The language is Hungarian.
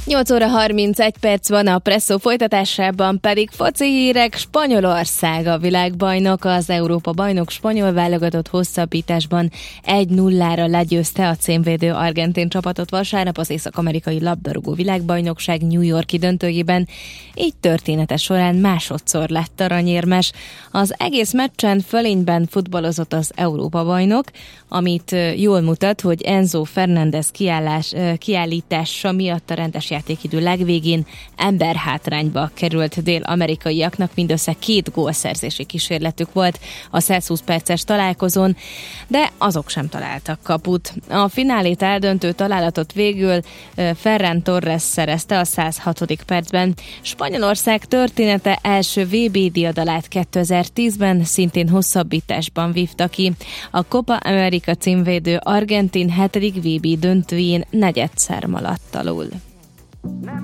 8 óra 31 perc van, a Presszó folytatásában pedig foci hírek. Spanyolország a világbajnok, az Európa-bajnok spanyol válogatott hosszabbításban 1-0-ra legyőzte a címvédő argentin csapatot vasárnap az észak-amerikai labdarúgó világbajnokság New York-i döntőjében. Így története során másodszor lett aranyérmes. Az egész meccsen fölényben futballozott az Európa-bajnok, amit jól mutat, hogy Enzo Fernández kiállítása miatt a rendes játékidő legvégén emberhátrányba került dél-amerikaiaknak, mindössze 2 gólszerzési kísérletük volt a 120 perces találkozón, de azok sem találtak kaput. A finálét eldöntő találatot végül Ferran Torres szerezte a 106. percben. Spanyolország története első VB diadalát 2010-ben szintén hosszabbításban vívta ki. A Copa America címvédő argentin 7. VB döntőjén negyedszer maradt alul.